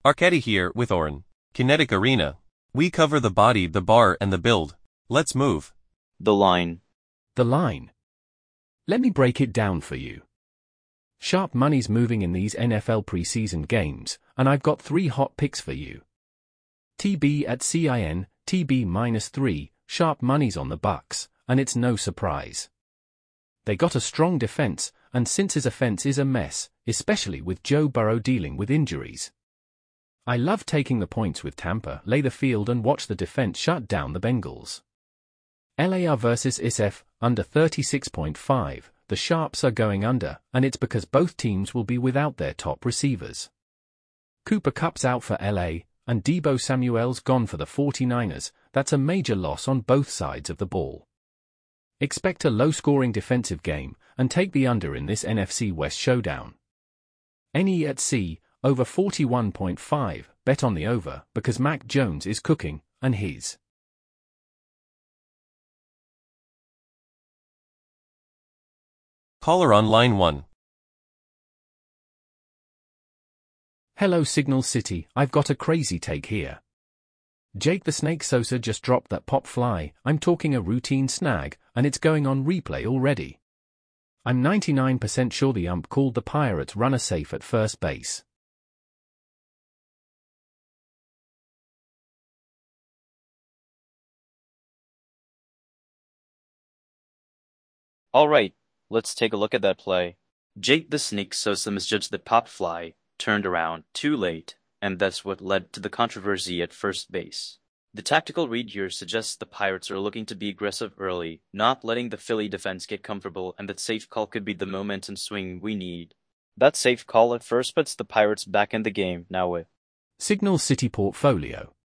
Arcady here with Oren. Kinetic Arena. We cover the body, the bar, and the build. Let's move. The line. The line. Let me break it down for you. Sharp money's moving in these NFL preseason games, and I've got 3 hot picks for you. TB at CIN, TB -3, sharp money's on the Bucks, and it's no surprise. They got a strong defense, and since his offense is a mess, especially with Joe Burrow dealing with injuries. I love taking the points with Tampa, lay the field and watch the defense shut down the Bengals. LAR versus ISF, under 36.5, the Sharps are going under, and it's because both teams will be without their top receivers. Cooper Kupp's out for LA, and Deebo Samuel's gone for the 49ers. That's a major loss on both sides of the ball. Expect a low-scoring defensive game, and take the under in this NFC West showdown. NE at C, over 41.5, bet on the over, because Mac Jones is cooking, and his. Caller on line 1. Hello Signal City, I've got a crazy take here. Jake the Snake Sosa just dropped that pop fly. I'm talking a routine snag, and it's going on replay already. I'm 99% sure the ump called the Pirates runner safe at first base. Alright, let's take a look at that play. Jake the Snake Sosa misjudged the pop fly, turned around too late, and that's what led to the controversy at first base. The tactical read here suggests the Pirates are looking to be aggressive early, not letting the Philly defense get comfortable, and that safe call could be the momentum swing we need. That safe call at first puts the Pirates back in the game now with Signal City Portfolio.